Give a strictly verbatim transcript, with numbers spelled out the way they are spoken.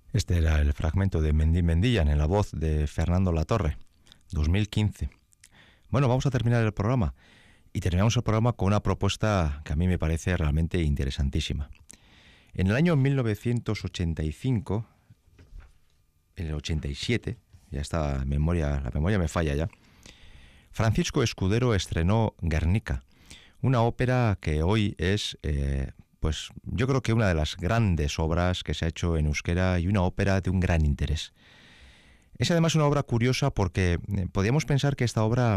Este era el fragmento de Mendí Mendillan en la voz de Fernando Latorre, dos mil quince. Bueno, vamos a terminar el programa y terminamos el programa con una propuesta que a mí me parece realmente interesantísima. En el año mil novecientos ochenta y cinco, en el ochenta y siete, ya está, memoria, la memoria me falla ya, Francisco Escudero estrenó Guernica, una ópera que hoy es, eh, pues yo creo que una de las grandes obras que se ha hecho en euskera y una ópera de un gran interés. Es además una obra curiosa porque eh, podíamos pensar que esta obra